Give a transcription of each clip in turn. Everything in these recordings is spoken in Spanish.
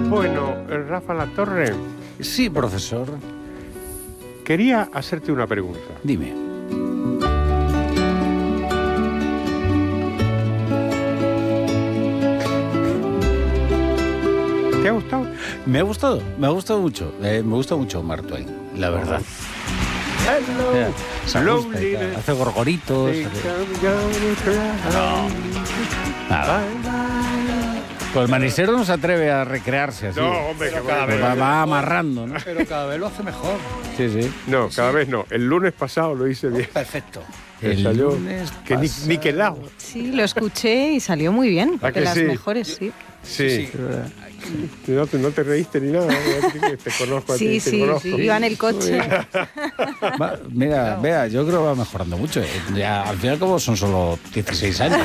Bueno, Rafa Latorre, Sí, profesor. quería hacerte una pregunta. Dime. ¿Te ha gustado? Me ha gustado mucho. Me gusta mucho Mark Twain, la verdad. Hello, Se ajusta y tal, hace gorgoritos. Nada. Pues el manisero no se atreve a recrearse así. No, hombre, que cada vez Va amarrando, ¿no? Pero cada vez lo hace mejor. Sí, sí. No, cada vez no. El lunes pasado lo hice bien. Perfecto. Que El salió lunes que pasado. niquelado. Sí, lo escuché y salió muy bien. ¿A que De las sí? mejores, sí. Sí. No te reíste ni nada. Te conozco a ti, Sí, te conozco. iba en el coche. Mira, vea, yo creo que va mejorando mucho. Ya, al final, como son solo 16 años.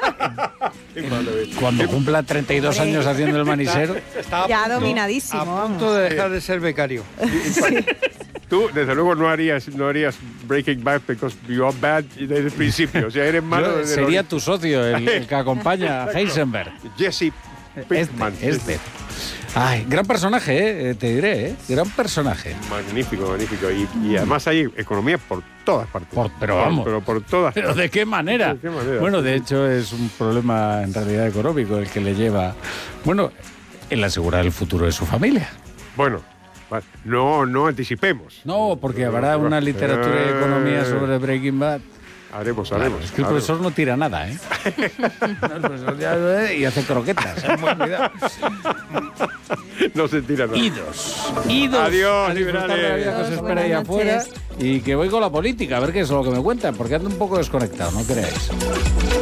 Cuando cumpla 32 años haciendo el manisero. Está Ya dominadísimo. a punto de dejar de ser becario. Tú, desde luego, no harías Breaking Bad because you are bad desde el principio. O sea, eres malo Yo desde sería tu socio, el que acompaña a Heisenberg. Jesse Pinkman. Ay, gran personaje, te diré, gran personaje. Magnífico, magnífico. Y además hay economía por todas partes. Pero vamos. Pero por todas. ¿Pero de qué manera? ¿De qué manera? Bueno, de hecho es un problema en realidad económico el que le lleva, bueno, el asegurar el futuro de su familia. Bueno, vale, no anticipemos. No, porque habrá una literatura de economía sobre Breaking Bad. Haremos. Claro, es que el profesor no tira nada, ¿eh? El profesor ya, y hace croquetas. Muy cuidado. No se tira nada. Idos. Adiós, a disfrutar de la vida que os Adiós, espera ahí buenas afuera. noches. Y que voy con la política, a ver qué es lo que me cuentan, porque ando un poco desconectado, no creáis.